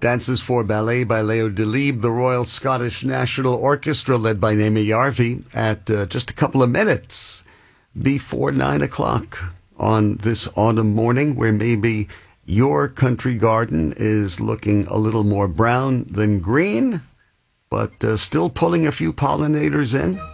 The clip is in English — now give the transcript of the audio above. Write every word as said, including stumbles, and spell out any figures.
Dances for Ballet by Leo Delibes, the Royal Scottish National Orchestra, led by Naomi Yarvi, at uh, just a couple of minutes before nine o'clock on this autumn morning, where maybe your country garden is looking a little more brown than green, but uh, still pulling a few pollinators in.